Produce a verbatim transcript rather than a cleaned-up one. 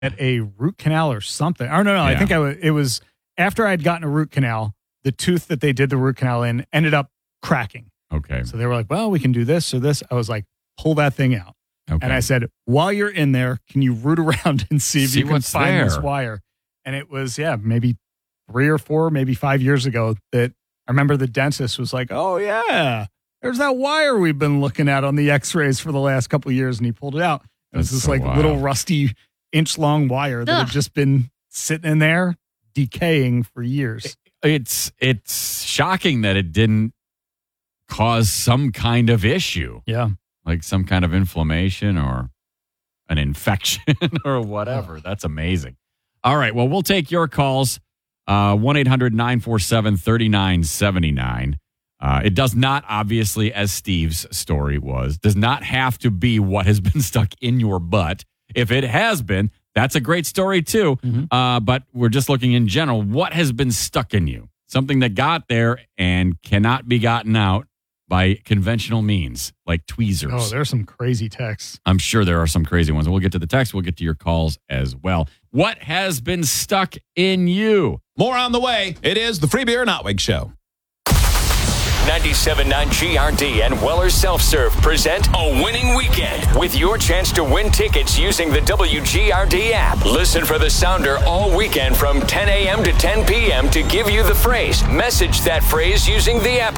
at a root canal or something. I don't know. Yeah. I think I was, it was after I'd gotten a root canal, the tooth that they did the root canal in ended up cracking. Okay. So they were like, well, we can do this or this. I was like, pull that thing out. Okay. And I said, while you're in there, can you root around and see if See you can what's find there. this wire? And it was, yeah, maybe three or four, maybe five years ago that I remember the dentist was like, oh, yeah, there's that wire we've been looking at on the x-rays for the last couple of years. And he pulled it out. It was That's this so like wild. little rusty inch long wire that Ugh. had just been sitting in there decaying for years. It's it's shocking that it didn't cause some kind of issue, Yeah. like some kind of inflammation or an infection or whatever. That's amazing. All right. Well, we'll take your calls. Uh, one eight hundred nine four seven three nine seven nine. Uh, it does not, obviously, as Steve's story was, does not have to be what has been stuck in your butt. If it has been, that's a great story, too. Mhm. Uh, but we're just looking in general. What has been stuck in you? Something that got there and cannot be gotten out by conventional means, like tweezers. Oh, there's some crazy texts. I'm sure there are some crazy ones. We'll get to the text. We'll get to your calls as well. What has been stuck in you? More on the way. It is the Free Beer and Otwig Show. ninety-seven point nine G R D and Weller Self-Serve present a winning weekend with your chance to win tickets using the W G R D app. Listen for the sounder all weekend from ten a.m. to ten p.m. to give you the phrase. Message that phrase using the app